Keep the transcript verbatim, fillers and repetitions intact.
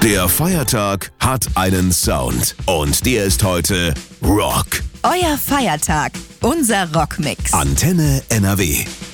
Der Feiertag hat einen Sound und der ist heute Rock. Euer Feiertag, unser Rockmix. Antenne N R W.